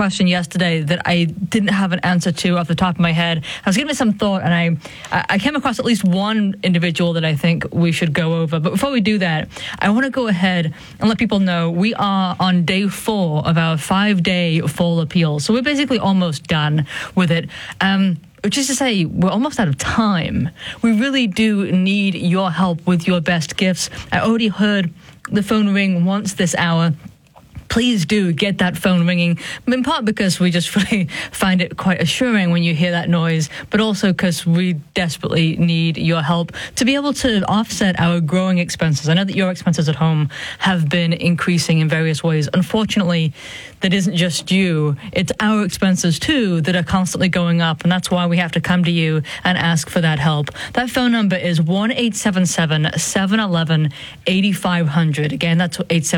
question yesterday that I didn't have an answer to off the top of my head. I was giving it some thought, and I came across at least one individual that I think we should go over. But before we do that, I want to go ahead and let people know we are on day 4 of our 5-day fall appeal. So we're basically almost done with it. Which is to say, we're almost out of time. We really do need your help with your best gifts. I already heard the phone ring once this hour. Please do get that phone ringing, in part because we just really find it quite assuring when you hear that noise, but also because we desperately need your help to be able to offset our growing expenses. I know that your expenses at home have been increasing in various ways. Unfortunately, that isn't just you. It's our expenses, too, that are constantly going up, and that's why we have to come to you and ask for that help. That phone number is 1-877-711-8500. Again, that's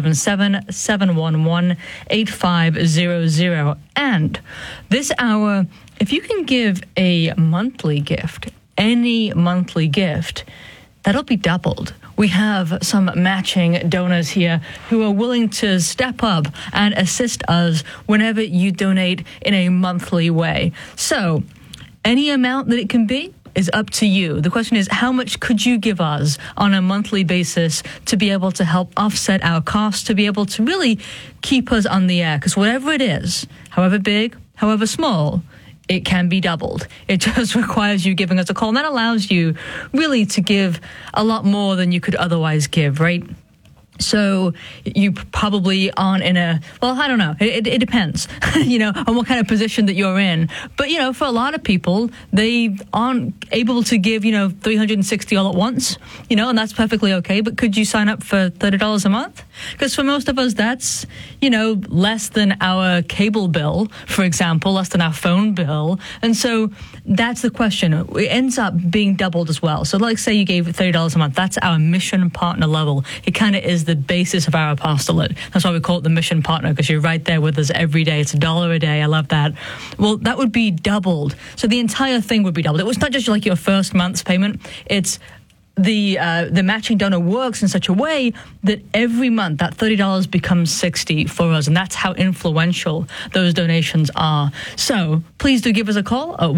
877-711-8500. And this hour, if you can give a monthly gift, any monthly gift, that'll be doubled. We have some matching donors here who are willing to step up and assist us whenever you donate in a monthly way. So, any amount that it can be is up to you. The question is, how much could you give us on a monthly basis to be able to help offset our costs, to be able to really keep us on the air? Because whatever it is, however big, however small, it can be doubled. It just requires you giving us a call, and that allows you really to give a lot more than you could otherwise give, right? So you probably aren't in a, well, I don't know. It depends, on what kind of position that you're in. But, for a lot of people, they aren't able to give, $360 all at once, and that's perfectly okay. But could you sign up for $30 a month? Because for most of us, that's, less than our cable bill, for example, less than our phone bill. And so that's the question. It ends up being doubled as well. So like say you gave $30 a month. That's our mission partner level. It kind of is the basis of our apostolate. That's why we call it the mission partner, because you're right there with us every day. It's $1 a day. I love that. Well, that would be doubled. So the entire thing would be doubled. It was not just like your first month's payment. It's the matching donor works in such a way that every month that $30 becomes $60 for us, and that's how influential those donations are. So please do give us a call at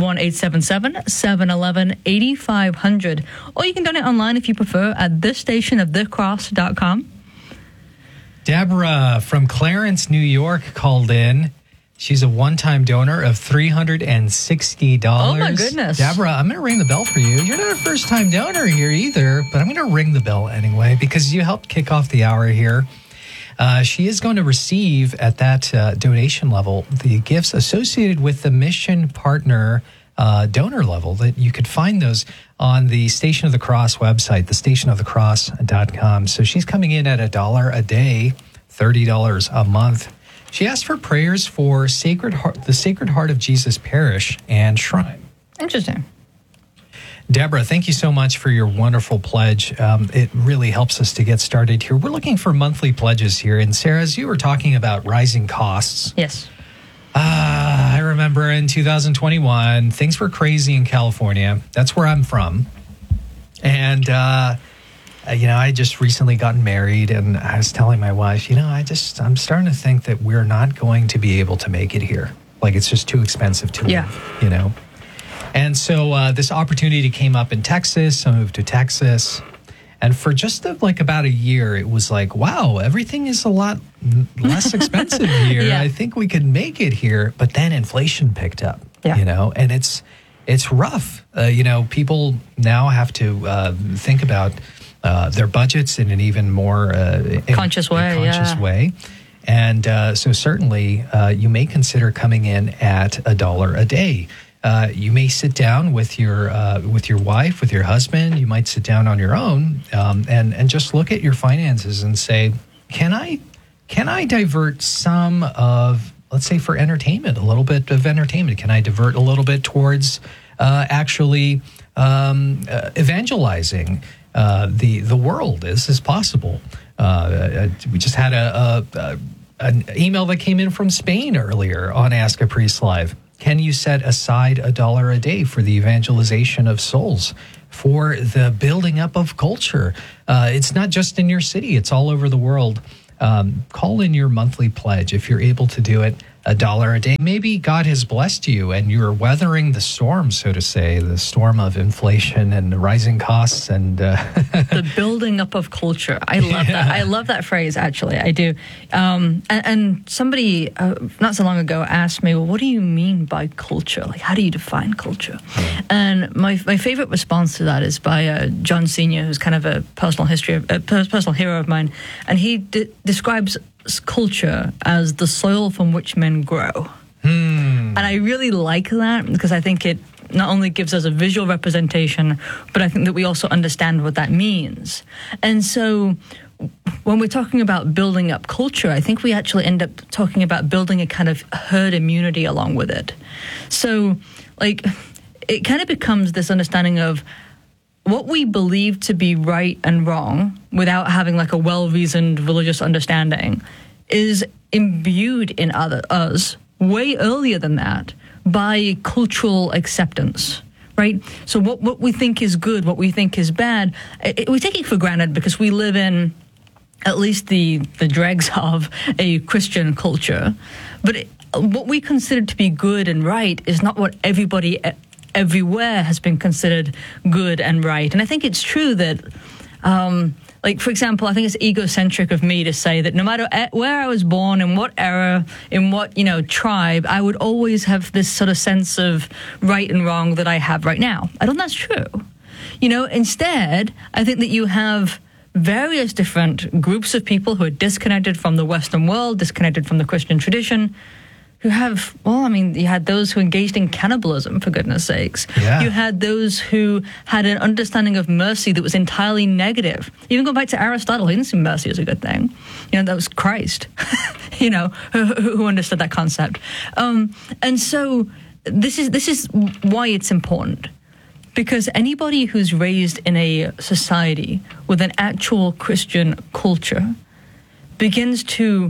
1-877-711-8500, or you can donate online if you prefer at thisstationofthecross.com. Deborah from Clarence, New York called in. She's a one-time donor of $360. Oh, my goodness. Deborah, I'm going to ring the bell for you. You're not a first-time donor here either, but I'm going to ring the bell anyway because you helped kick off the hour here. She is going to receive at that donation level the gifts associated with the mission partner donor level. That you could find those on the Station of the Cross website, thestationofthecross.com. So she's coming in at $1 a day, $30 a month. She asked for prayers for the Sacred Heart of Jesus Parish and Shrine. Interesting. Deborah, thank you so much for your wonderful pledge. It really helps us to get started here. We're looking for monthly pledges here. And Sarah, as you were talking about rising costs. Yes. I remember in 2021, things were crazy in California. That's where I'm from. And, I just recently gotten married, and I was telling my wife, I'm starting to think that we're not going to be able to make it here. Like, it's just too expensive to live, And so this opportunity came up in Texas. I moved to Texas. And for just about a year, it was like, wow, everything is a lot less expensive here. Yeah. I think we could make it here. But then inflation picked up, and it's rough. People now have to think about their budgets in an even more conscious way. And so certainly you may consider coming in at $1 a day. You may sit down with your wife, with your husband. You might sit down on your own and just look at your finances and say, can I divert some of, let's say, for entertainment, a little bit of entertainment? Can I divert a little bit towards actually evangelizing the world? This is possible. We just had an email that came in from Spain earlier on Ask a Priest Live. Can you set aside $1 a day for the evangelization of souls, for the building up of culture? It's not just in your city, it's all over the world. Call in your monthly pledge if you're able to do it. $1 a day. Maybe God has blessed you and you're weathering the storm, so to say, the storm of inflation and rising costs and the building up of culture. I love that. I love that phrase, actually. I do. And somebody not so long ago asked me, well, what do you mean by culture? Like, how do you define culture? And my favorite response to that is by John Senior, who's kind of a personal hero of mine. And he describes culture as the soil from which men grow. And I really like that because I think it not only gives us a visual representation, but I think that we also understand what that means. And so when we're talking about building up culture, I think we actually end up talking about building a kind of herd immunity along with it. So, like, it kind of becomes this understanding of what we believe to be right and wrong without having like a well-reasoned religious understanding is imbued in us way earlier than that by cultural acceptance, right? So what we think is good, what we think is bad, we take it for granted because we live in at least the dregs of a Christian culture. But what we consider to be good and right is not what everybody everywhere has been considered good and right. And I think it's true that, like, for example, I think it's egocentric of me to say that no matter where I was born, in what era, in what, tribe, I would always have this sort of sense of right and wrong that I have right now. I don't think that's true. Instead, I think that you have various different groups of people who are disconnected from the Western world, disconnected from the Christian tradition, who have, you had those who engaged in cannibalism, for goodness sakes. Yeah. You had those who had an understanding of mercy that was entirely negative. Even go back to Aristotle, he didn't see mercy as a good thing. That was Christ, who understood that concept. And so this is why it's important. Because anybody who's raised in a society with an actual Christian culture begins to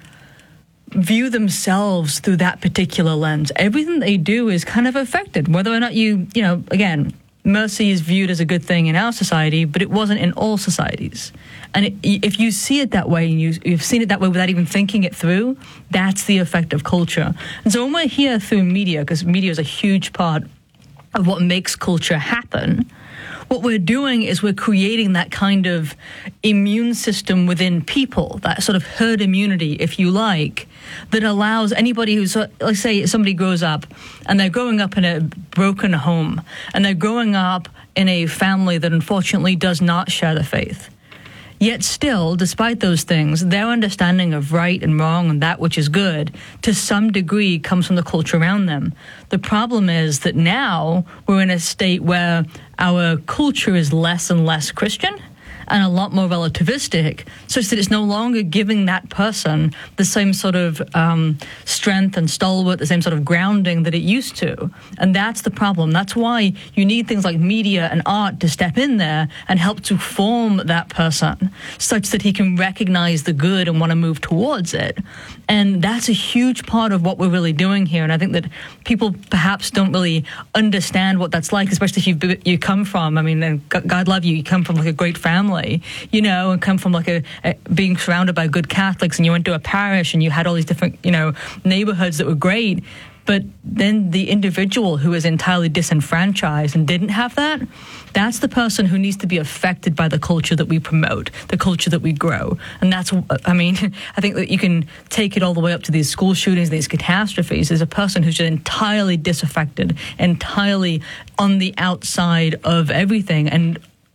view themselves through that particular lens. Everything they do is kind of affected, whether or not again, mercy is viewed as a good thing in our society, but it wasn't in all societies. And if you see it that way, and you've seen it that way without even thinking it through, that's the effect of culture. And so when we're here through media, because media is a huge part of what makes culture happen, what we're doing is we're creating that kind of immune system within people, that sort of herd immunity, if you like, that allows anybody who's, let's say somebody grows up and they're growing up in a broken home and they're growing up in a family that unfortunately does not share the faith. Yet still, despite those things, their understanding of right and wrong and that which is good, to some degree, comes from the culture around them. The problem is that now we're in a state where our culture is less and less Christian and a lot more relativistic, such that it's no longer giving that person the same sort of strength and stalwart, the same sort of grounding that it used to. And that's the problem. That's why you need things like media and art to step in there and help to form that person such that he can recognize the good and want to move towards it. And that's a huge part of what we're really doing here. And I think that people perhaps don't really understand what that's like, especially if you come from, and God love you, you come from like a great family, and come from like being surrounded by good Catholics, and you went to a parish and you had all these different, neighborhoods that were great. But then the individual who is entirely disenfranchised and didn't have that, that's the person who needs to be affected by the culture that we promote, the culture that we grow. And that's, I think that you can take it all the way up to these school shootings, these catastrophes. There's a person who's just entirely disaffected, entirely on the outside of everything, and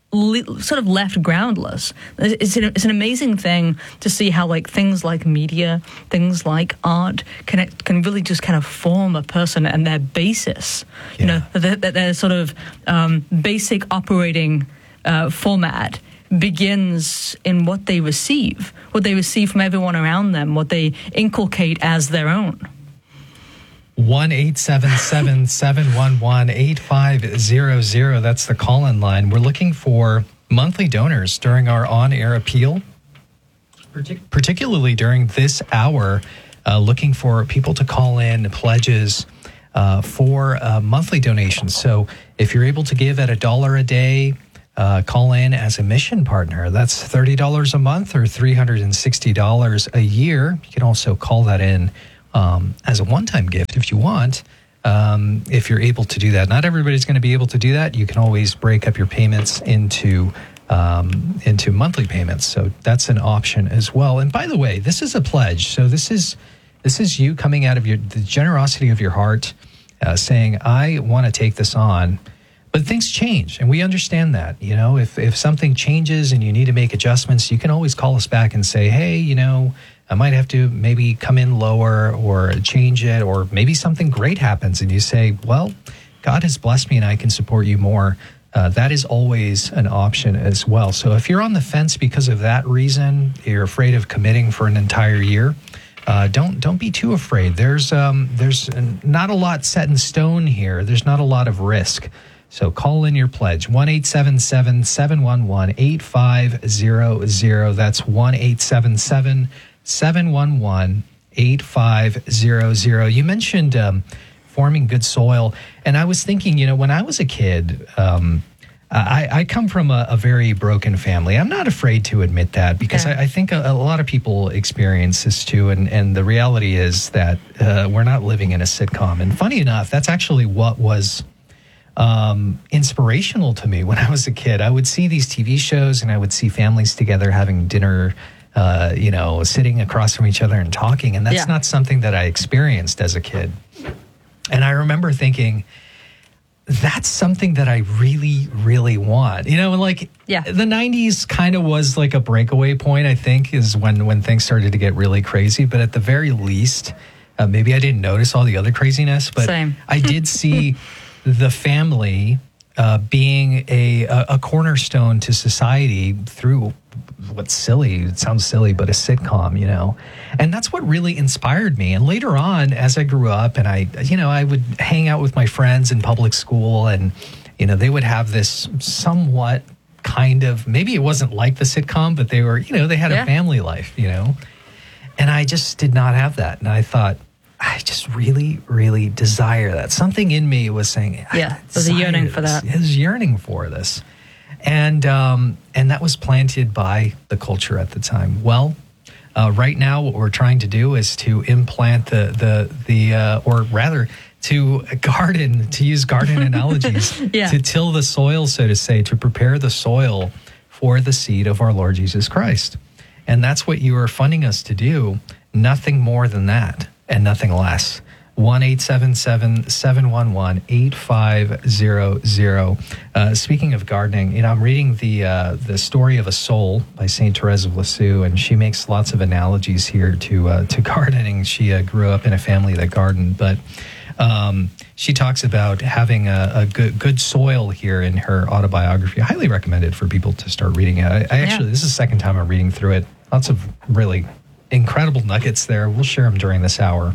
sort of left groundless. It's an amazing thing to see how things like media, things like art can really just kind of form a person and their basis. Yeah. Their sort of basic operating format begins in what they receive from everyone around them, what they inculcate as their own. 1-877-711-8500. That's the call-in line. We're looking for monthly donors during our on-air appeal, particularly during this hour, looking for people to call in pledges for monthly donations. So if you're able to give at $1 a day, call in as a mission partner. That's $30 a month or $360 a year. You can also call that in as a one-time gift if you want. If you're able to do that. Not everybody's going to be able to do that. You can always break up your payments into monthly payments. So that's an option as well. And by the way, this is a pledge. So this is you coming out of the generosity of your heart, saying, I want to take this on. But things change, and we understand that. You know, if something changes and you need to make adjustments, you can always call us back and say, hey, you know, I might have to maybe come in lower or change it, or maybe something great happens and you say, well, God has blessed me and I can support you more. That is always an option as well. So if you're on the fence because of that reason, you're afraid of committing for an entire year, don't be too afraid. There's not a lot set in stone here. There's not a lot of risk. So call in your pledge, 1-877-711-8500. That's 1-877-711-8500. You mentioned forming good soil. And I was thinking, you know, when I was a kid, I come from a very broken family. I'm not afraid to admit that, because I think a lot of people experience this too. And the reality is that we're not living in a sitcom. And funny enough, that's actually what was inspirational to me when I was a kid. I would see these TV shows and I would see families together having dinner, you know, sitting across from each other and talking. And that's not something that I experienced as a kid. And I remember thinking, that's something that I really, really want. You know, like the 90s kind of was like a breakaway point, I think, is when things started to get really crazy. But at the very least, maybe I didn't notice all the other craziness, but I did see the family being a cornerstone to society through what's silly. It sounds silly, but a sitcom, you know. And that's what really inspired me. And later on, as I grew up and I would hang out with my friends in public school, and, you know, they would have this somewhat kind of, maybe it wasn't like the sitcom, but they were, you know, they had a family life, you know. And I just did not have that. And I thought, I just really, really desire that. Something in me was saying, there's a yearning for that. There's yearning for this. And that was planted by the culture at the time. Well, right now, what we're trying to do is to implant or rather to garden, to use garden analogies, to till the soil, so to say, to prepare the soil for the seed of our Lord Jesus Christ. And that's what you are funding us to do. Nothing more than that and nothing less. 1-877-711-8500. Speaking of gardening, you know, I'm reading the story of a soul by Saint Therese of Lisieux, and she makes lots of analogies here to gardening. She grew up in a family that gardened, but she talks about having a good soil here in her autobiography. I highly recommend it for people to start reading it. I actually, this is the second time I'm reading through it. Lots of really incredible nuggets there. We'll share them during this hour.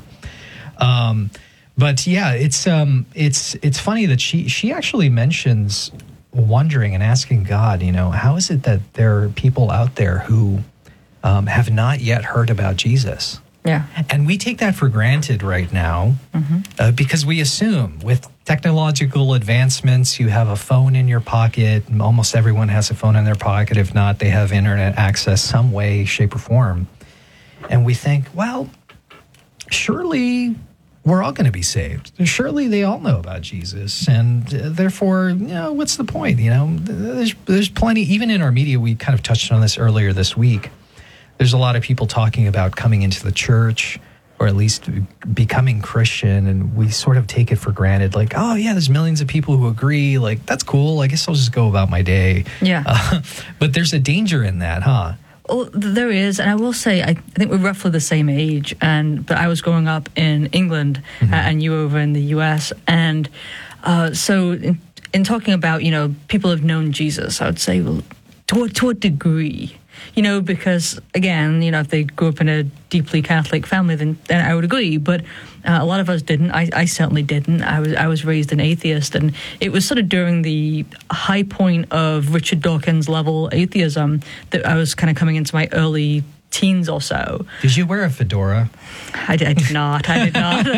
But yeah, it's funny that she actually mentions wondering and asking God, you know, how is it that there are people out there who have not yet heard about Jesus? Yeah. And we take that for granted right now because we assume with technological advancements, you have a phone in your pocket. Almost everyone has a phone in their pocket. If not, they have internet access some way, shape, or form. And we think, well, surely we're all going to be saved. Surely they all know about Jesus. And therefore, you know, what's the point? You know, there's plenty, even in our media, we kind of touched on this earlier this week. There's a lot of people talking about coming into the church, or at least becoming Christian, and we sort of take it for granted. Like, oh yeah, there's millions of people who agree. Like, that's cool. I guess I'll just go about my day. Yeah. But there's a danger in that, huh? Oh, there is, and I will say, I think we're roughly the same age. But I was growing up in England, and you over in the U.S. And so, in talking about, you know, people have known Jesus, I would say, well, to what degree? You know, because again, you know, if they grew up in a deeply Catholic family, then I would agree. But a lot of us didn't. I certainly didn't. I was raised an atheist, and it was sort of during the high point of Richard Dawkins level atheism that I was kind of coming into my early teens or so. Did you wear a fedora? I did not. But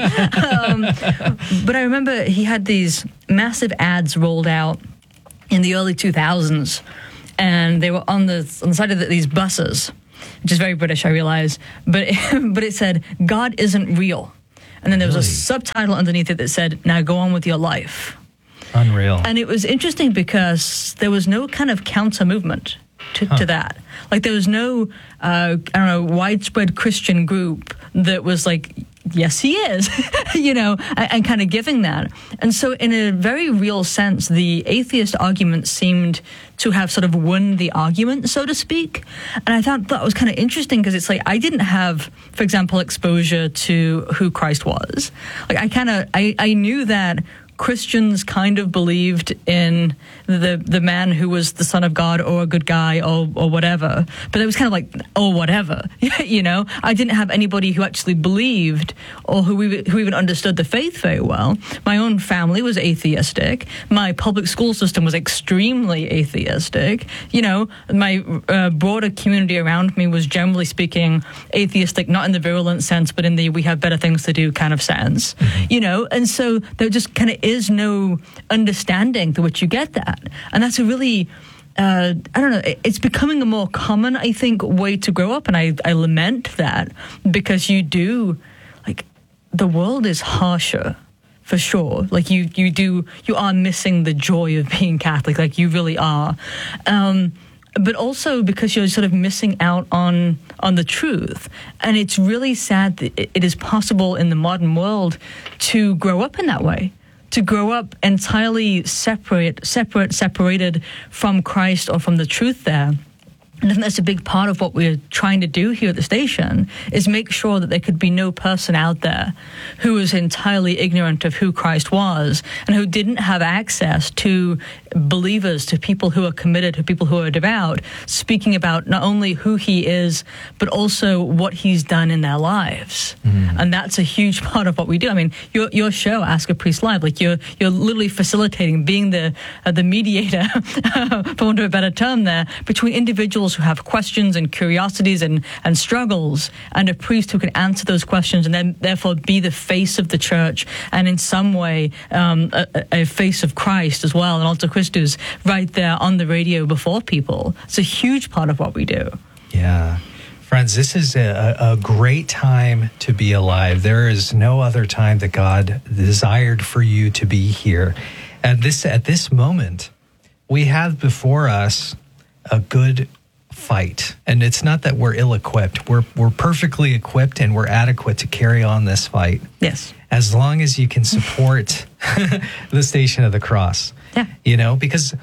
I remember he had these massive ads rolled out in the early 2000s. And they were on the side of these buses, which is very British, I realize, but it said, God isn't real. And then there was a subtitle underneath it that said, now go on with your life. Unreal. And it was interesting because there was no kind of counter movement to that. Like there was no, widespread Christian group that was like, yes, he is, and kind of giving that. And so in a very real sense, the atheist argument seemed to have sort of won the argument, so to speak. And I thought that was kind of interesting because it's like I didn't have, for example, exposure to who Christ was. Like I knew that Christians kind of believed in the man who was the son of God or a good guy or whatever, but it was kind of like, oh, whatever, I didn't have anybody who actually believed or who even understood the faith very well. My own family was atheistic. My public school system was extremely atheistic. My broader community around me was generally speaking atheistic, not in the virulent sense, but in the we have better things to do kind of sense, and so there just kind of is no understanding through which you get that. And that's a really, I don't know, it's becoming a more common, I think, way to grow up. And I lament that because you do, like, the world is harsher for sure. Like you are missing the joy of being Catholic, like you really are. But also because you're sort of missing out on the truth. And it's really sad that it is possible in the modern world to grow up in that way. To grow up entirely separated from Christ or from the truth there. And I think that's a big part of what we're trying to do here at the station is make sure that there could be no person out there who was entirely ignorant of who Christ was and who didn't have access to believers, to people who are committed, to people who are devout, speaking about not only who he is, but also what he's done in their lives. And that's a huge part of what we do. I mean, your show, Ask a Priest Live, like you're literally facilitating, being the mediator, for want of a better term there, between individuals who have questions and curiosities and struggles, and a priest who can answer those questions and then therefore be the face of the church and in some way a face of Christ as well, and Alter Christus right there on the radio before people. It's a huge part of what we do. Yeah. Friends, this is a great time to be alive. There is no other time that God desired for you to be here. At this moment, we have before us a good fight. And it's not that we're ill-equipped. We're perfectly equipped and we're adequate to carry on this fight. Yes. As long as you can support the Station of the Cross. Yeah. Because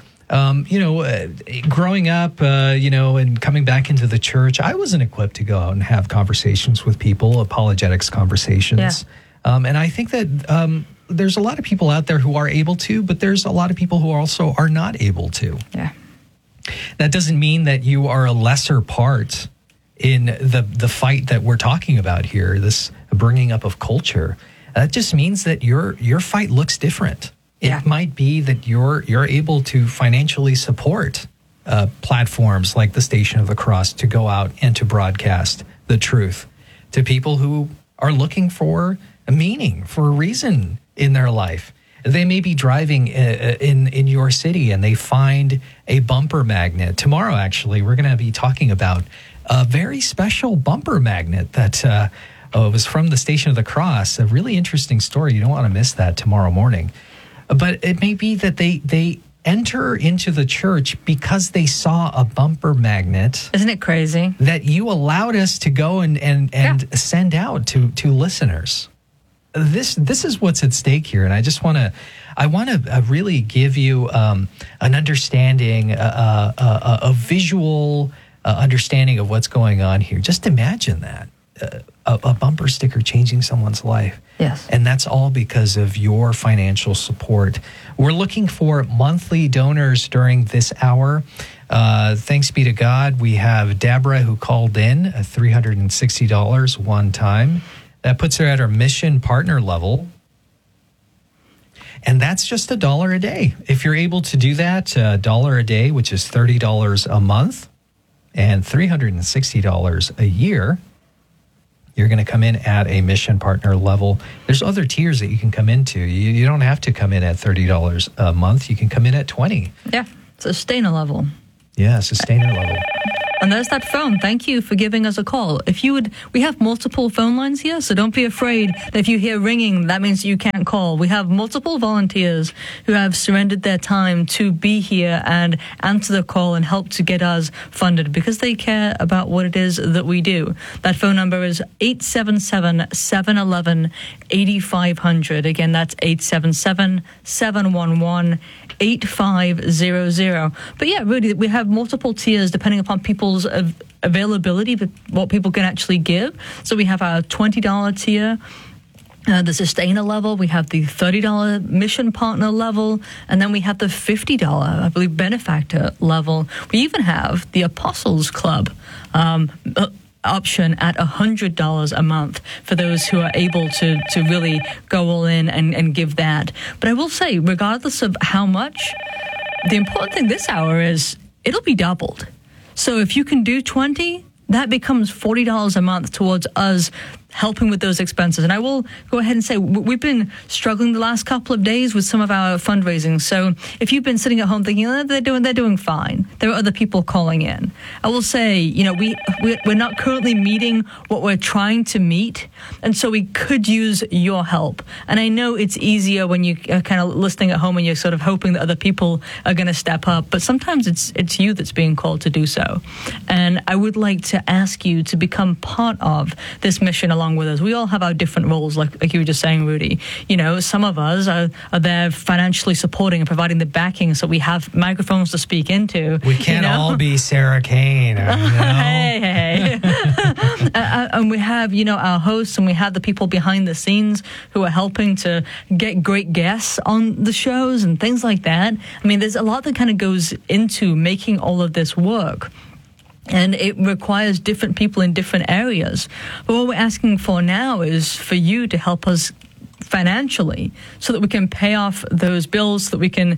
growing up, and coming back into the church, I wasn't equipped to go out and have conversations with people, apologetics conversations. Yeah. And I think that there's a lot of people out there who are able to, but there's a lot of people who also are not able to. Yeah. That doesn't mean that you are a lesser part in the fight that we're talking about here, this bringing up of culture. That just means that your fight looks different. It might be that you're able to financially support platforms like the Station of the Cross to go out and to broadcast the truth to people who are looking for a meaning, for a reason in their life. They may be driving in your city and they find a bumper magnet. Tomorrow, actually, we're going to be talking about a very special bumper magnet that was from the Station of the Cross. A really interesting story. You don't want to miss that tomorrow morning. But it may be that they enter into the church because they saw a bumper magnet. Isn't it crazy? That you allowed us to go and send out to listeners. This is what's at stake here, and I want to really give you an understanding, a visual understanding of what's going on here. Just imagine that a bumper sticker changing someone's life. Yes, and that's all because of your financial support. We're looking for monthly donors during this hour. Thanks be to God, we have Deborah who called in $360 one time. That puts her at our mission partner level. And that's just $1 a day. If you're able to do that, $1 a day, which is $30 a month, and $360 a year, you're going to come in at a mission partner level. There's other tiers that you can come into. You don't have to come in at $30 a month. You can come in at $20. Yeah, sustainer level. Yeah, sustainer level. And there's that phone. Thank you for giving us a call. We have multiple phone lines here, so don't be afraid that if you hear ringing, that means you can't call. We have multiple volunteers who have surrendered their time to be here and answer the call and help to get us funded because they care about what it is that we do. That phone number is 877-711-8500. Again, that's 877-711-8500. But yeah, really, we have multiple tiers depending upon people's availability, what people can actually give. So we have our $20 tier, the sustainer level, we have the $30 mission partner level, and then we have the $50, I believe, benefactor level. We even have the Apostles Club option at $100 a month for those who are able to really go all in and give that. But I will say, regardless of how much, the important thing this hour is it'll be doubled. So if you can do 20, that becomes $40 a month towards us helping with those expenses. And I will go ahead and say we've been struggling the last couple of days with some of our fundraising. So if you've been sitting at home thinking, they're doing fine, there are other people calling in. I will say, we're not currently meeting what we're trying to meet, and so we could use your help. And I know it's easier when you are kind of listening at home and you're sort of hoping that other people are going to step up, but sometimes it's you that's being called to do so. And I would like to ask you to become part of this mission along with us. We all have our different roles, like you were just saying, Rudy. Some of us are there financially supporting and providing the backing so we have microphones to speak into. We can't all be Sarah Kane. Hey. And we have, our hosts, and we have the people behind the scenes who are helping to get great guests on the shows and things like that. I mean, there's a lot that kind of goes into making all of this work. And it requires different people in different areas. But what we're asking for now is for you to help us financially so that we can pay off those bills, so that we can,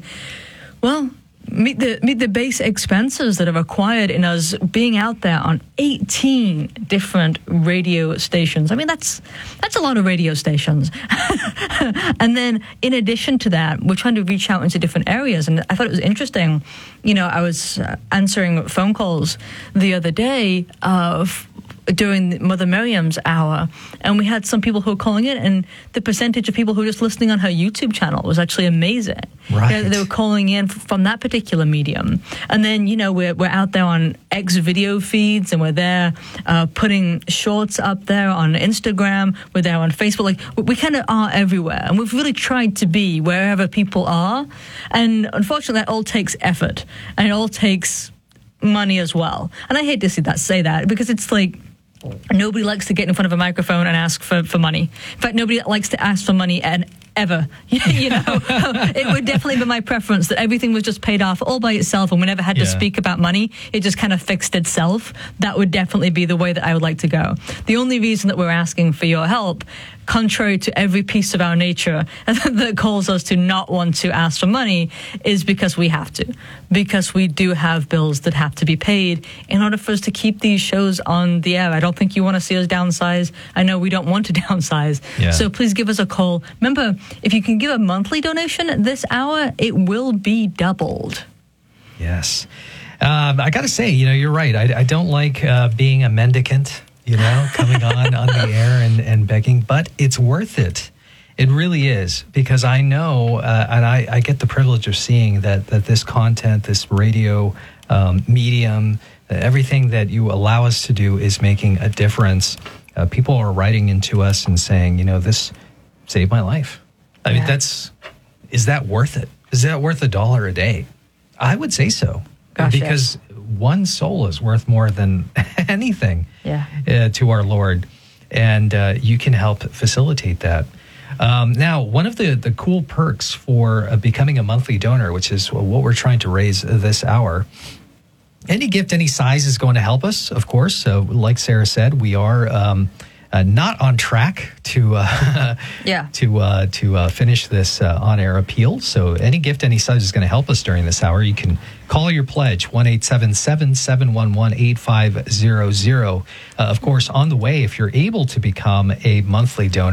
meet the base expenses that are required in us being out there on 18 different radio stations. I mean, that's a lot of radio stations. And then in addition to that, we're trying to reach out into different areas. And I thought it was interesting. I was answering phone calls the other day during Mother Miriam's hour, and we had some people who were calling in, and the percentage of people who were just listening on her YouTube channel was actually amazing. Right. They were calling in from that particular medium. And then, we're out there on X video feeds, and we're there putting shorts up there on Instagram. We're there on Facebook. Like, we kind of are everywhere, and we've really tried to be wherever people are. And unfortunately, that all takes effort, and it all takes money as well. And I hate to say that because it's like, nobody likes to get in front of a microphone and ask for money. In fact, nobody likes to ask for money ever. It would definitely be my preference that everything was just paid off all by itself and we never had to speak about money. It just kind of fixed itself. That would definitely be the way that I would like to go. The only reason that we're asking for your help, contrary to every piece of our nature that calls us to not want to ask for money, is because we have to. Because we do have bills that have to be paid in order for us to keep these shows on the air. I don't think you want to see us downsize. I know we don't want to downsize. Yeah. So please give us a call. Remember, if you can give a monthly donation this hour, it will be doubled. Yes. I got to say, you're right. I don't like being a mendicant, coming on the air and begging, but it's worth it. It really is, because I know, and I get the privilege of seeing that this content, this radio medium, everything that you allow us to do is making a difference. People are writing into us and saying, this saved my life. I mean, is that worth it? Is that worth $1 a day? I would say so. Gosh, because one soul is worth more than anything to our Lord. And you can help facilitate that. Now, one of the cool perks for becoming a monthly donor, which is what we're trying to raise this hour, any gift, any size is going to help us, of course. So like Sarah said, we are not on track to finish this on-air appeal. So any gift, any size is going to help us during this hour. You can call your pledge, 1-877-711-8500. Of course, on the way, if you're able to become a monthly donor,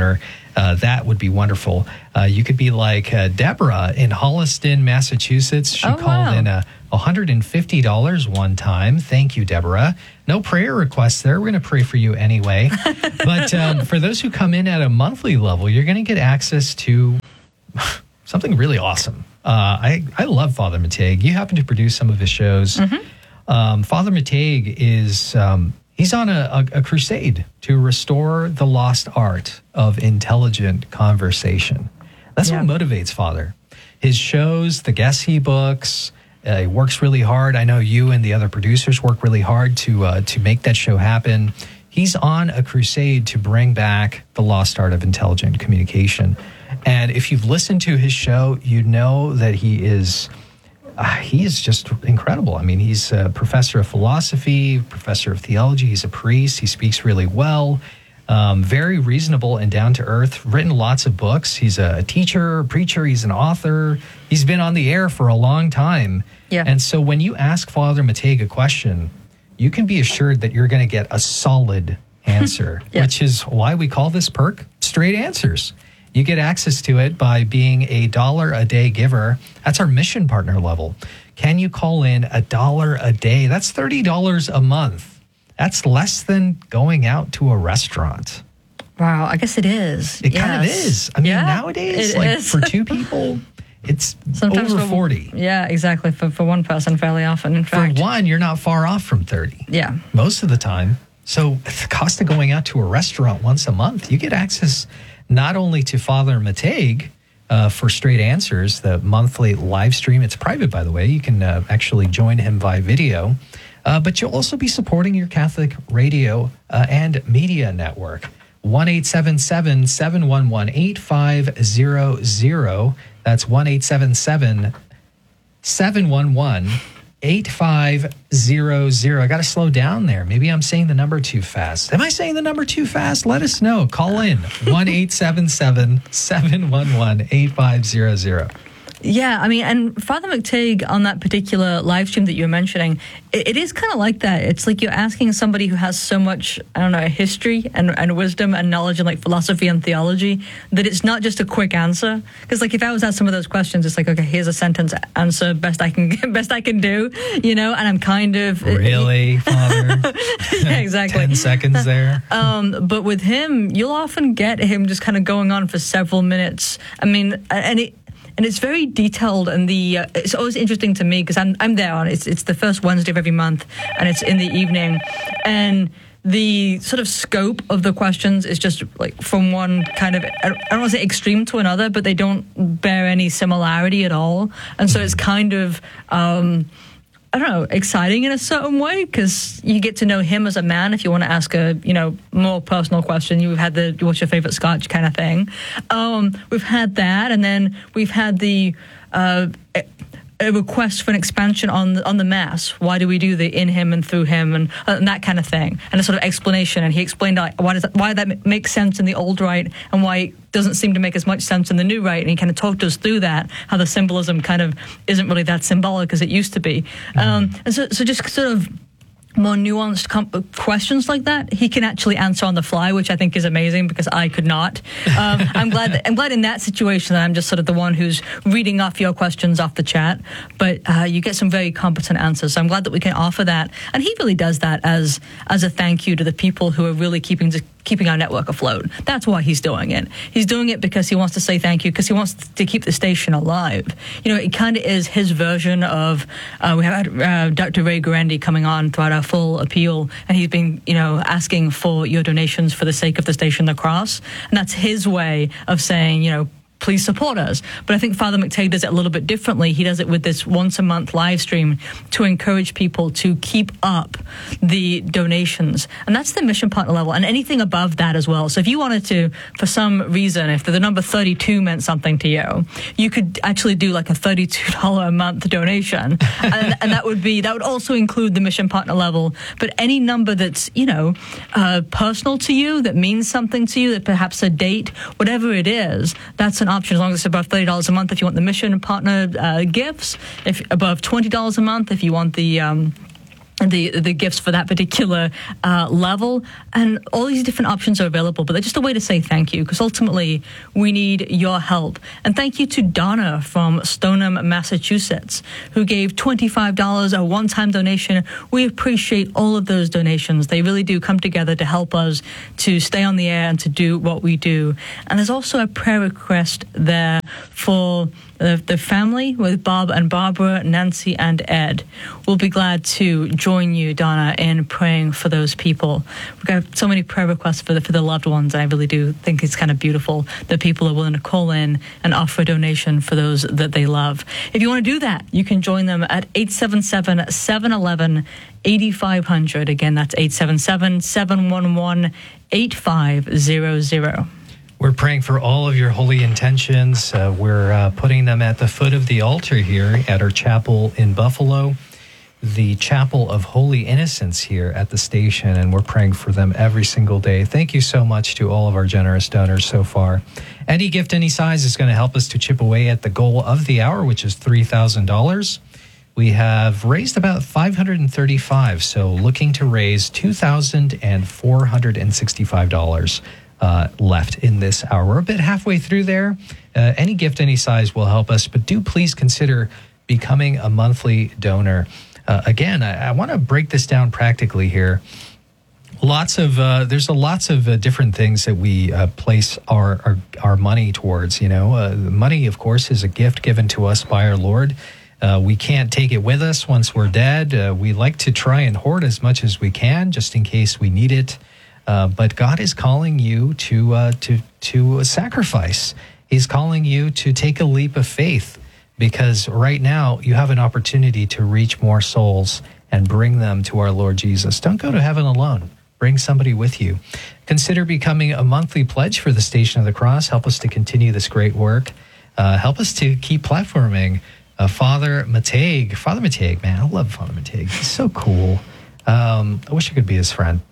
that would be wonderful. You could be like Deborah in Holliston, Massachusetts. She called in $150 one time. Thank you, Deborah. No prayer requests there. We're going to pray for you anyway. But for those who come in at a monthly level, you're going to get access to something really awesome. I love Father Matej. You happen to produce some of his shows. Father Matej is he's on a crusade to restore the lost art of intelligent conversation. That's what motivates Father. His shows, the guests he books, he works really hard. I know you and the other producers work really hard to make that show happen. He's on a crusade to bring back the lost art of intelligent communication. And if you've listened to his show, you know that he is just incredible. I mean, he's a professor of philosophy, professor of theology. He's a priest. He speaks really well, very reasonable and down to earth, written lots of books. He's a teacher, a preacher. He's an author. He's been on the air for a long time. Yeah. And so when you ask Father Matej a question, you can be assured that you're going to get a solid answer, which is why we call this perk Straight Answers. You get access to it by being a $1 a day giver. That's our mission partner level. Can you call in $1 a day? That's $30 a month. That's less than going out to a restaurant. Wow, I guess it is. It kind of is. I mean, nowadays, for two people, it's sometimes over 40. Yeah, exactly. For one person, fairly often, in fact. For one, you're not far off from 30. Yeah. Most of the time. So the cost of going out to a restaurant once a month, you get access not only to Father Matej for Straight Answers, the monthly live stream. It's private, by the way. You can actually join him via video. But you'll also be supporting your Catholic radio and media network. 1-877-711-8500. That's 1-877-711-8500. I got to slow down there. Maybe I'm saying the number too fast. Am I saying the number too fast? Let us know. Call in 1-877-711-8500. Yeah, I mean, and Father Matej on that particular live stream that you were mentioning, it is kind of like that. It's like you're asking somebody who has so much, I don't know, history and wisdom and knowledge and like philosophy and theology that it's not just a quick answer. Because like if I was asked some of those questions, it's like, okay, here's a sentence answer, best I can do, you know, and I'm kind of really, Father. Yeah, exactly. 10 seconds there. But with him, you'll often get him just kind of going on for several minutes. I mean, and it's very detailed, and it's always interesting to me because I'm there on it's the first Wednesday of every month, and it's in the evening, and the sort of scope of the questions is just like from one kind of, I don't want to say extreme to another, but they don't bear any similarity at all, and so it's kind of I don't know, exciting in a certain way because you get to know him as a man. If you want to ask a, more personal question, you've had the what's your favorite scotch kind of thing. We've had that, and then we've had the a request for an expansion on the Mass. Why do we do the in him and through him and that kind of thing, and a sort of explanation. And he explained why that makes sense in the old rite and why it doesn't seem to make as much sense in the new rite. And he kind of talked us through that, how the symbolism kind of isn't really that symbolic as it used to be. And so just sort of more nuanced questions like that, he can actually answer on the fly, which I think is amazing because I could not. I'm glad in that situation that I'm just sort of the one who's reading off your questions off the chat, but you get some very competent answers. So I'm glad that we can offer that, and he really does that as a thank you to the people who are really keeping our network afloat. That's why he's doing it. He's doing it because he wants to say thank you, because he wants to keep the station alive. It kind of is his version of, we had Dr. Ray Guarendi coming on throughout our full appeal, and he's been, asking for your donations for the sake of the station, The Cross. And that's his way of saying, please support us. But I think Father Matej does it a little bit differently. He does it with this once-a-month live stream to encourage people to keep up the donations. And that's the mission partner level, and anything above that as well. So if you wanted to, for some reason, if the number 32 meant something to you, you could actually do like a $32 a month donation. and that would also include the mission partner level. But any number that's, personal to you, that means something to you, that perhaps a date, whatever it is, that's an option as long as it's above $30 a month if you want the mission partner gifts, if above $20 a month if you want the the gifts for that particular level, and all these different options are available, but they're just a way to say thank you, because ultimately we need your help. And thank you to Donna from Stoneham, Massachusetts, who gave $25, a one-time donation. We appreciate all of those donations. They really do come together to help us to stay on the air and to do what we do. And there's also a prayer request there for the family with Bob and Barbara, Nancy and Ed. We'll be glad to join you, Donna, in praying for those people. We've got so many prayer requests for the loved ones. I really do think it's kind of beautiful that people are willing to call in and offer a donation for those that they love. If you want to do that, you can join them at 877-711-8500. Again, that's 877-711-8500. We're praying for all of your holy intentions. We're putting them at the foot of the altar here at our chapel in Buffalo, the Chapel of Holy Innocents here at the station, and we're praying for them every single day. Thank you so much to all of our generous donors so far. Any gift, any size is going to help us to chip away at the goal of the hour, which is $3,000. We have raised about $535, so looking to raise $2,465. Left in this hour. We're a bit halfway through there. Any gift, any size will help us, but do please consider becoming a monthly donor. Again, I want to break this down practically here. There's lots of different things that we place our money towards. Money, of course, is a gift given to us by our Lord. We can't take it with us once we're dead. We like to try and hoard as much as we can, just in case we need it. But God is calling you to sacrifice. He's calling you to take a leap of faith, because right now you have an opportunity to reach more souls and bring them to our Lord Jesus. Don't go to heaven alone. Bring somebody with you. Consider becoming a monthly pledge for the Station of the Cross. Help us to continue this great work. Help us to keep platforming Father Mateg. Father Mateg, man, I love Father Mateg. He's so cool. I wish I could be his friend.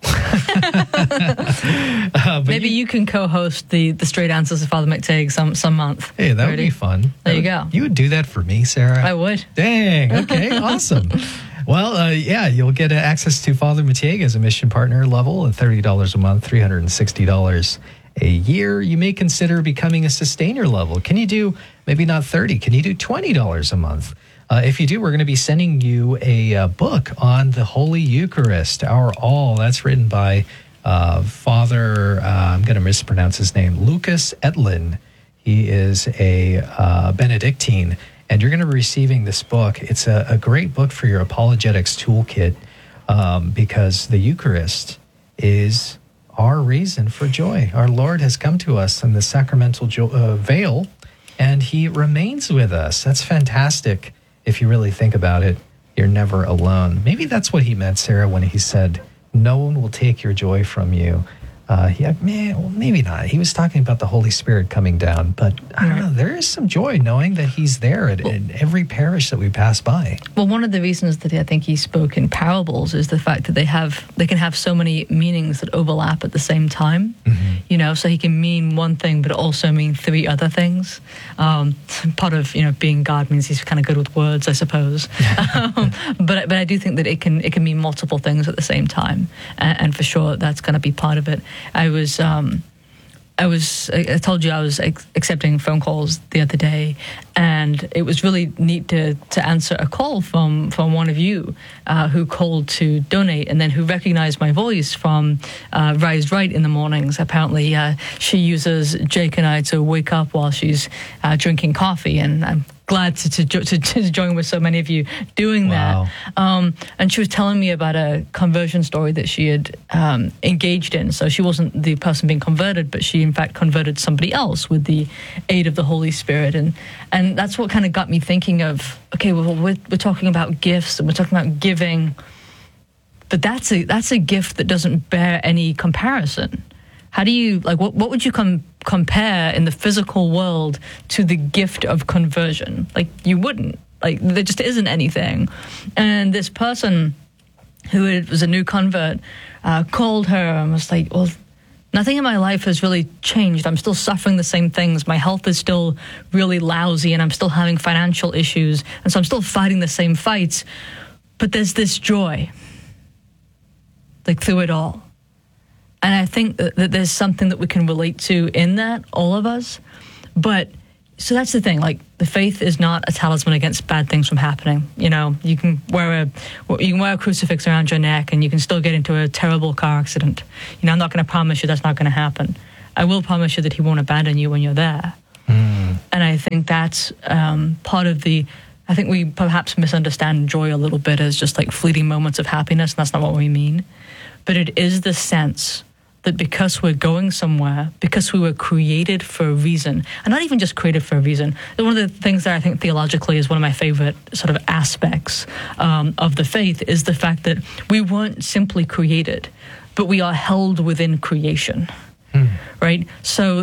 Maybe you can co-host the Straight Answers of Father McTague some month. Hey, that would be fun. There you go. You would do that for me, Sarah? I would. Dang, okay, awesome. Well, you'll get access to Father Mateg as a mission partner level at $30 a month, $360 a year. You may consider becoming a sustainer level. Can you do, maybe not $30, can you do $20 a month? If you do, we're going to be sending you a book on the Holy Eucharist, Our All. That's written by Father, I'm going to mispronounce his name, Lucas Etlin. He is a Benedictine, and you're going to be receiving this book. It's a great book for your apologetics toolkit, because the Eucharist is our reason for joy. Our Lord has come to us in the sacramental veil, and he remains with us. That's fantastic. If you really think about it, you're never alone. Maybe that's what he meant, Sarah, when he said, no one will take your joy from you. Maybe not. He was talking about the Holy Spirit coming down, but I don't know. There is some joy knowing that he's there at every parish that we pass by. Well, one of the reasons that I think he spoke in parables is the fact that they can have so many meanings that overlap at the same time. Mm-hmm. So he can mean one thing, but also mean three other things. Part of being God means he's kind of good with words, I suppose. But I do think that it can mean multiple things at the same time, and for sure that's going to be part of it. I told you I was accepting phone calls the other day, and it was really neat to answer a call from one of you who called to donate, and then who recognized my voice from Rise Right in the mornings. Apparently, she uses Jake and I to wake up while she's drinking coffee, and I'm glad to join with so many of you doing that. And she was telling me about a conversion story that she had engaged in. So she wasn't the person being converted, but she in fact converted somebody else with the aid of the Holy Spirit. And that's what kind of got me thinking of, okay, well, we're talking about gifts and we're talking about giving, but that's a gift that doesn't bear any comparison. How do you, what would you compare in the physical world to the gift of conversion? You wouldn't. There just isn't anything. And this person who was a new convert called her and was like, well, nothing in my life has really changed. I'm still suffering the same things. My health is still really lousy, and I'm still having financial issues. And so I'm still fighting the same fights. But there's this joy. like through it all. And I think that there's something that we can relate to in that, all of us. But so that's the thing, like the faith is not a talisman against bad things from happening. You know, you can wear a crucifix around your neck and you can still get into a terrible car accident. You know, I'm not going to promise you that's not going to happen. I will promise you that he won't abandon you when you're there. And I think that's part of I think we perhaps misunderstand joy a little bit as just like fleeting moments of happiness, and that's not what we mean. But it is the sense that because we're going somewhere, because we were created for a reason, and not even just created for a reason. One of the things that I think theologically is one of my favorite sort of aspects of the faith is the fact that we weren't simply created, but we are held within creation. Right? So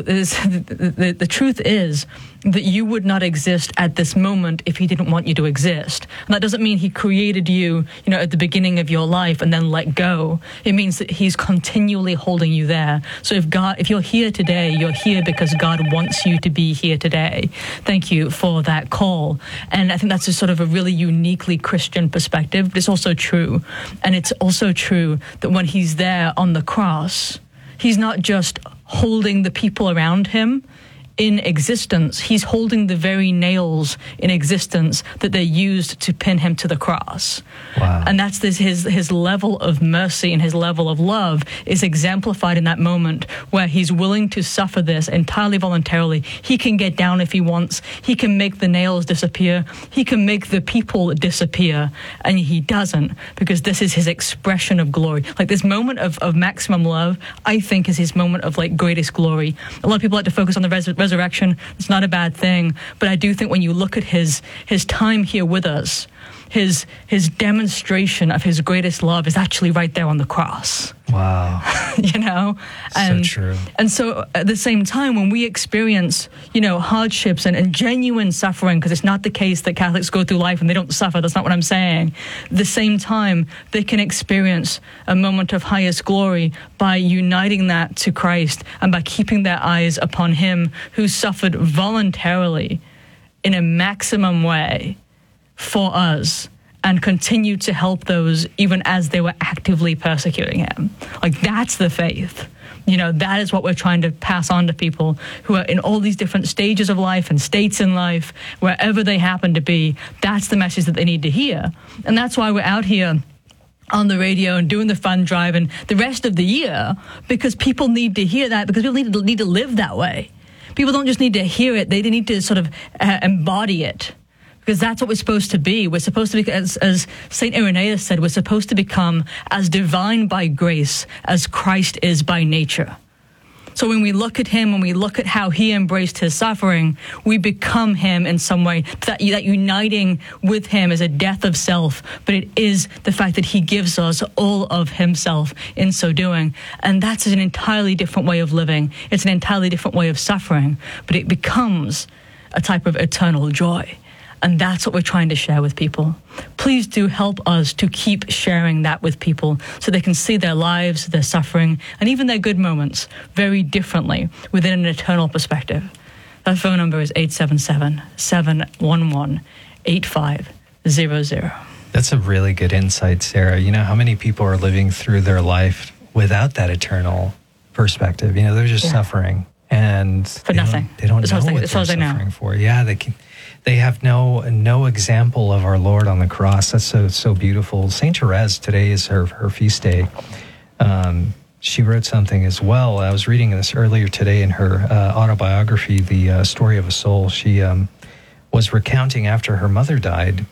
the truth is that you would not exist at this moment if he didn't want you to exist. And that doesn't mean he created you, you know, at the beginning of your life and then let go. It means that he's continually holding you there. So if you're here today, you're here because God wants you to be here today. Thank you for that call. And I think that's a sort of a really uniquely Christian perspective, but it's also true. And it's also true that when he's there on the cross, he's not just holding the people around him in existence, he's holding the very nails in existence that they used to pin him to the cross. Wow. And that's his level of mercy and his level of love is exemplified in that moment where he's willing to suffer this entirely voluntarily. He can get down if he wants. He can make the nails disappear. He can make the people disappear. And he doesn't, because this is his expression of glory. Like this moment of maximum love, I think, is his moment of like greatest glory. A lot of people like to focus on the resurrection. It's not a bad thing, but I do think when you look at his time here with us, his demonstration of his greatest love is actually right there on the cross. Wow. You know? So true. And so at the same time, when we experience, you know, hardships and genuine suffering, because it's not the case that Catholics go through life and they don't suffer, that's not what I'm saying. At the same time, they can experience a moment of highest glory by uniting that to Christ and by keeping their eyes upon him who suffered voluntarily in a maximum way for us and continued to help those even as they were actively persecuting him. Like, that's the faith. You know, that is what we're trying to pass on to people who are in all these different stages of life and states in life, wherever they happen to be. That's the message that they need to hear. And that's why we're out here on the radio and doing the fund drive and the rest of the year, because people need to hear that, because people need to live that way. People don't just need to hear it, they need to sort of embody it. Because that's what we're supposed to be. We're supposed to be, as St. Irenaeus said, we're supposed to become as divine by grace as Christ is by nature. So when we look at him, when we look at how he embraced his suffering, we become him in some way. That uniting with him is a death of self, but it is the fact that he gives us all of himself in so doing. And that's an entirely different way of living. It's an entirely different way of suffering, but it becomes a type of eternal joy. And that's what we're trying to share with people. Please do help us to keep sharing that with people so they can see their lives, their suffering, and even their good moments very differently within an eternal perspective. That phone number is 877-711-8500. That's a really good insight, Sarah. You know, how many people are living through their life without that eternal perspective? You know, they're just suffering. And for nothing. They don't know what they're suffering for. Yeah, they have no example of our Lord on the cross. That's so beautiful. Saint Therese, today is her feast day. She wrote something as well. I was reading this earlier today in her autobiography, The Story of a Soul. She was recounting after her mother died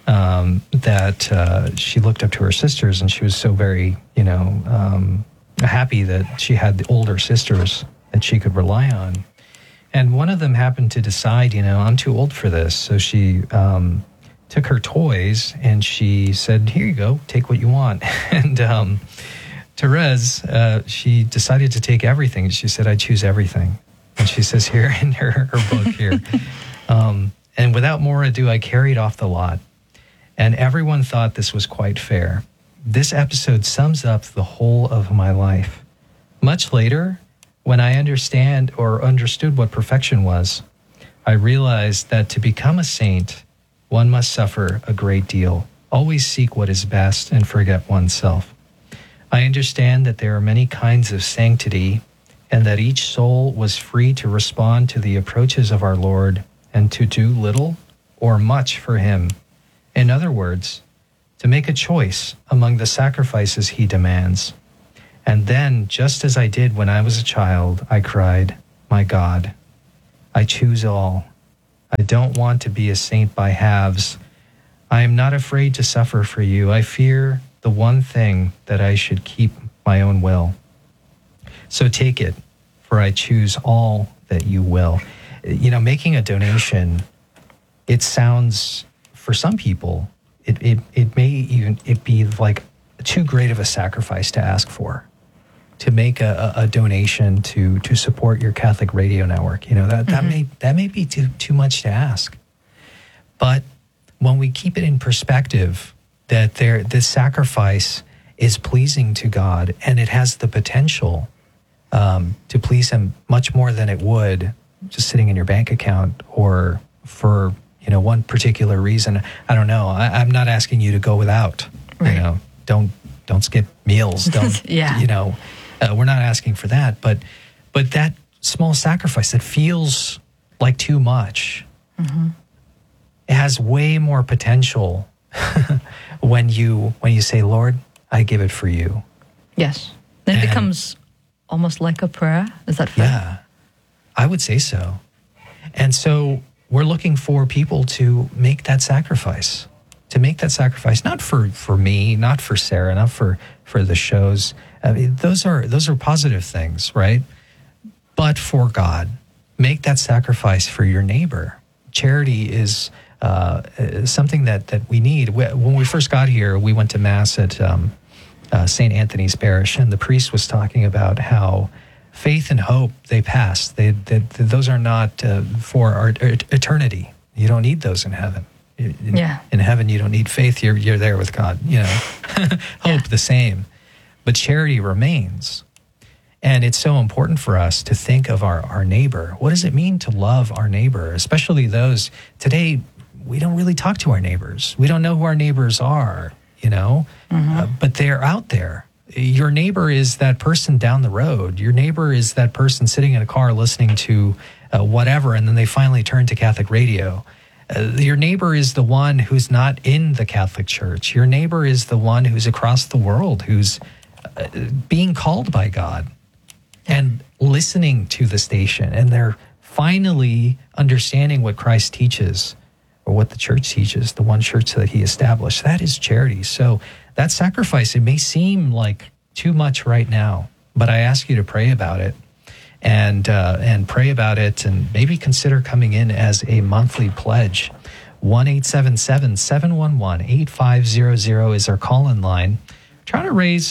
that she looked up to her sisters, and she was so very, happy that she had the older sisters that she could rely on. And one of them happened to decide, I'm too old for this. So she took her toys and she said, here you go, take what you want. And Therese, she decided to take everything. She said, I choose everything. And she says here in her book here, and without more ado, I carried off the lot. And everyone thought this was quite fair. This episode sums up the whole of my life. Much later, when I understood what perfection was, I realized that to become a saint, one must suffer a great deal, always seek what is best, and forget oneself. I understand that there are many kinds of sanctity, and that each soul was free to respond to the approaches of our Lord and to do little or much for him. In other words, to make a choice among the sacrifices he demands. And then, just as I did when I was a child, I cried, "My God, I choose all. I don't want to be a saint by halves. I am not afraid to suffer for you. I fear the one thing that I should keep my own will. So take it, for I choose all that you will." You know, making a donation, it sounds, for some people, it may even be like too great of a sacrifice to ask for, to make a donation to support your Catholic radio network. You know, that may be too much to ask. But when we keep it in perspective, that this sacrifice is pleasing to God, and it has the potential to please him much more than it would just sitting in your bank account, or for, you know, one particular reason. I don't know. I'm not asking you to go without. Right. You know, don't skip meals. Don't. Yeah. You know, we're not asking for that. But that small sacrifice that feels like too much, it has way more potential when you say, "Lord, I give it for you." Yes. Then it becomes almost like a prayer. Is that fair? Yeah, I would say so. And so we're looking for people to make that sacrifice, not for me, not for Sarah, not for the shows. I mean, those are positive things, right? But for God, make that sacrifice for your neighbor. Charity is something that we need. When we first got here, we went to Mass at St. Anthony's Parish, and the priest was talking about how faith and hope, they pass. Those are not for our eternity. You don't need those in heaven. In heaven, you don't need faith. You're there with God. You know, hope the same, but charity remains. And it's so important for us to think of our neighbor. What does it mean to love our neighbor, especially those today? We don't really talk to our neighbors. We don't know who our neighbors are. You know, but they're out there. Your neighbor is that person down the road. Your neighbor is that person sitting in a car listening to whatever, and then they finally turn to Catholic radio. Your neighbor is the one who's not in the Catholic Church. Your neighbor is the one who's across the world, who's being called by God and listening to the station, and they're finally understanding what Christ teaches, or what the church teaches, the one church that he established. That is charity. So that sacrifice, it may seem like too much right now, but I ask you to pray about it, and pray about it, and maybe consider coming in as a monthly pledge. 1-877-711-8500 is our call-in line. Trying to raise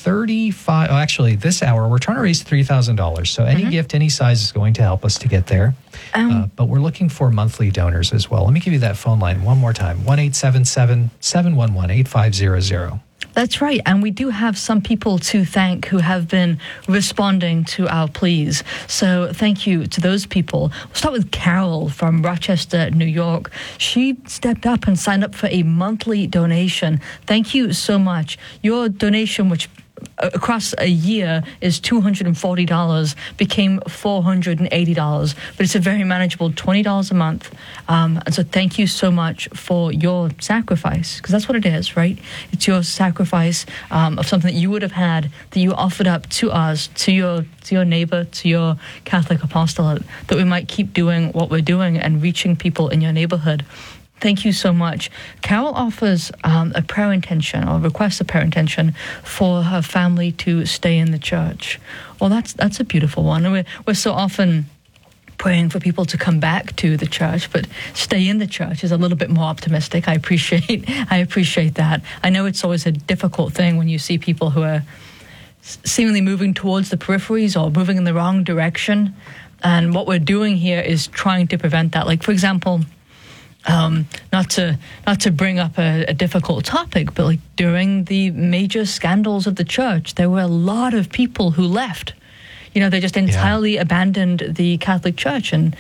this hour, we're trying to raise $3,000. So any gift, any size is going to help us to get there. But we're looking for monthly donors as well. Let me give you that phone line one more time, 1-877-711-8500. That's right. And we do have some people to thank who have been responding to our pleas. So thank you to those people. We'll start with Carol from Rochester, New York. She stepped up and signed up for a monthly donation. Thank you so much. Your donation, which across a year is $240, became $480, but it's a very manageable $20 a month. And so thank you so much for your sacrifice, because that's what it is, right? It's your sacrifice of something that you would have had, that you offered up to us, to your neighbor, to your Catholic apostolate, that we might keep doing what we're doing and reaching people in your neighborhood. Thank you so much. Carol offers a prayer intention, or requests a prayer intention for her family to stay in the church. Well, that's a beautiful one. We're so often praying for people to come back to the church, but stay in the church is a little bit more optimistic. I appreciate that. I know it's always a difficult thing when you see people who are seemingly moving towards the peripheries or moving in the wrong direction. And what we're doing here is trying to prevent that. Like, for example, not to bring up a difficult topic, but like during the major scandals of the church, there were a lot of people who left. They just entirely abandoned the Catholic Church. And,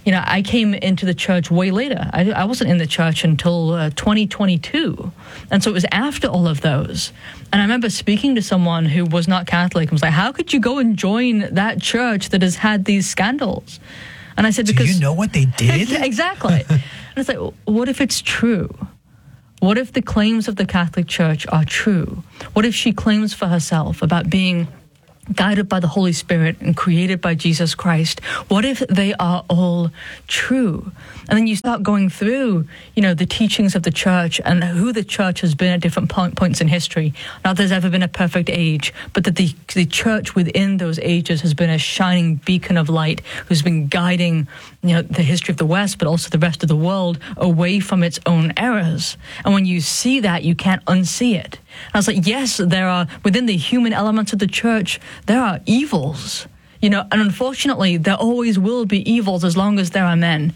I came into the church way later. I wasn't in the church until 2022. And so it was after all of those. And I remember speaking to someone who was not Catholic and was like, how could you go and join that church that has had these scandals? And I said, because... Do you know what they did? Exactly. And it's like, what if it's true? What if the claims of the Catholic Church are true? What if she claims for herself about being guided by the Holy Spirit and created by Jesus Christ? What if they are all true? And then you start going through, the teachings of the church and who the church has been at different points in history. Not that there's ever been a perfect age, but that the church within those ages has been a shining beacon of light who's been guiding, the history of the West, but also the rest of the world away from its own errors. And when you see that, you can't unsee it. And I was like, yes, there are, within the human elements of the church, there are evils. And unfortunately, there always will be evils as long as there are men,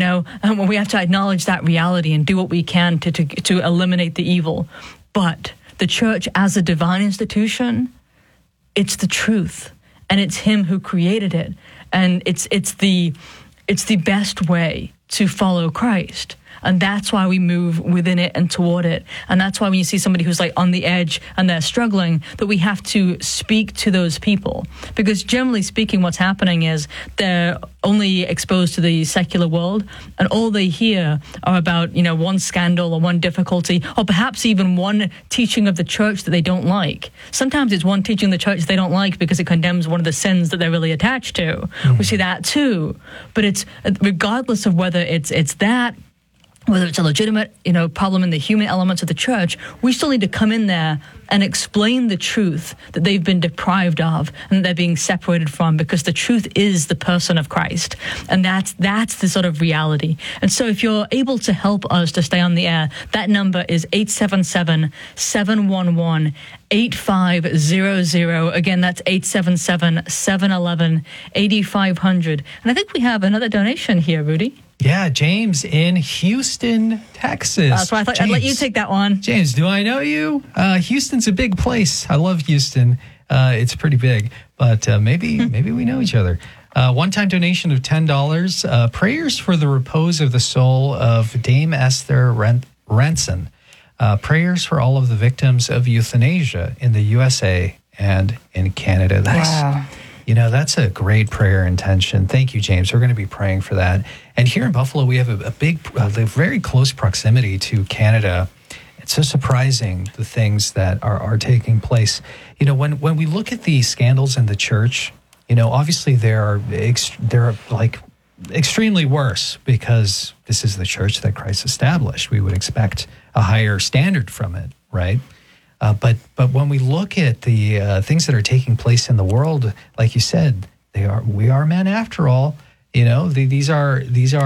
and we have to acknowledge that reality and do what we can to eliminate the evil. But the church as a divine institution, it's the truth, and it's him who created it. And it's the best way to follow Christ. And that's why we move within it and toward it. And that's why when you see somebody who's like on the edge and they're struggling, that we have to speak to those people. Because generally speaking, what's happening is they're only exposed to the secular world, and all they hear are about, one scandal or one difficulty, or perhaps even one teaching of the church that they don't like. Sometimes it's one teaching of the church they don't like because it condemns one of the sins that they're really attached to. Mm-hmm. We see that too. But it's regardless of whether it's that, whether it's a legitimate, problem in the human elements of the church, we still need to come in there and explain the truth that they've been deprived of and they're being separated from, because the truth is the person of Christ. And that's the sort of reality. And so if you're able to help us to stay on the air, that number is 877-711-8500. Again, that's 877-711-8500. And I think we have another donation here, Rudy. Yeah, James in Houston, Texas. That's why I thought I'd let you take that one. James, do I know you? Houston's a big place. I love Houston. It's pretty big, but maybe we know each other. One-time donation of $10. Prayers for the repose of the soul of Dame Esther Ranson. Prayers for all of the victims of euthanasia in the USA and in Canada. Wow. That's a great prayer intention. Thank you, James. We're going to be praying for that. And here in Buffalo, we have a very close proximity to Canada. It's so surprising, the things that are taking place. When we look at the scandals in the church, obviously they're like extremely worse, because this is the church that Christ established. We would expect a higher standard from it, right? But when we look at the things that are taking place in the world, like you said, we are men after all. These are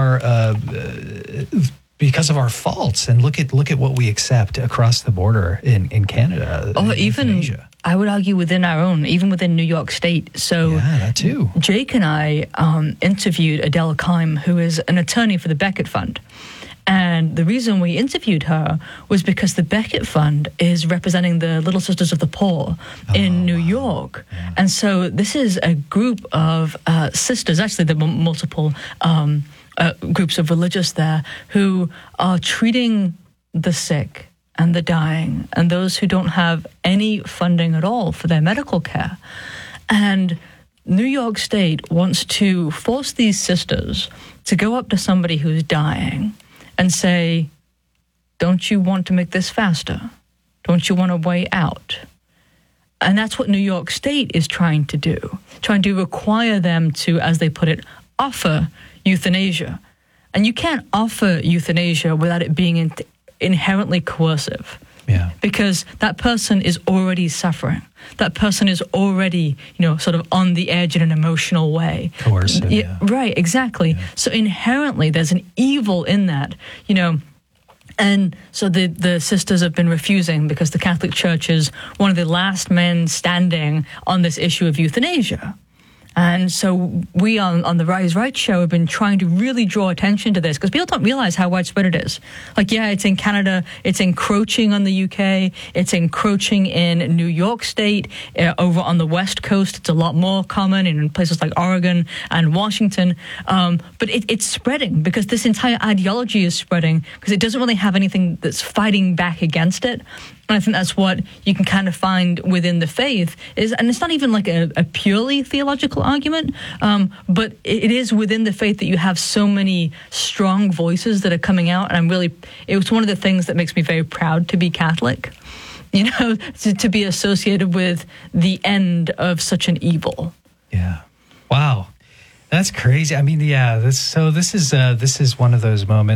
because of our faults. And look at what we accept across the border in Canada. Or even, I would argue, within our own, even within New York State. So yeah, that too. Jake and I interviewed Adele Keim, who is an attorney for the Becket Fund. And the reason we interviewed her was because the Becket Fund is representing the Little Sisters of the Poor in New York. Yeah. And so this is a group of sisters, actually there were multiple groups of religious there, who are treating the sick and the dying and those who don't have any funding at all for their medical care. And New York State wants to force these sisters to go up to somebody who's dying and say, don't you want to make this faster? Don't you want a way out? And that's what New York State is trying to do, trying to require them to, as they put it, offer euthanasia. And you can't offer euthanasia without it being inherently coercive. Yeah. Because that person is already suffering. That person is already, sort of on the edge in an emotional way. Coercive, yeah. Right, exactly. Yeah. So inherently there's an evil in that, And so the sisters have been refusing because the Catholic Church is one of the last men standing on this issue of euthanasia. And so we on the Rise Right show have been trying to really draw attention to this because people don't realize how widespread it is. Like, yeah, it's in Canada, it's encroaching on the UK, it's encroaching in New York State, over on the West Coast, it's a lot more common in places like Oregon and Washington. But it's spreading because this entire ideology is spreading because it doesn't really have anything that's fighting back against it. And I think that's what you can kind of find within the faith and it's not even like a purely theological argument, but it is within the faith that you have so many strong voices that are coming out. And it was one of the things that makes me very proud to be Catholic, to be associated with the end of such an evil. Yeah. Wow. That's crazy. I mean, yeah, this is one of those moments.